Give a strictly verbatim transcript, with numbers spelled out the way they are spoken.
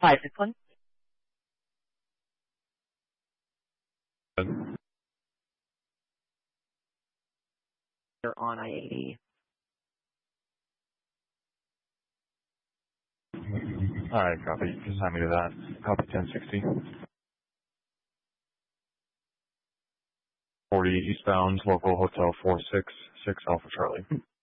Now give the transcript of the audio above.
five six one. You're on I eighty. Alright, copy. Just hand me to that. Copy ten sixty. forty eastbound, local hotel four six six Alpha Charlie.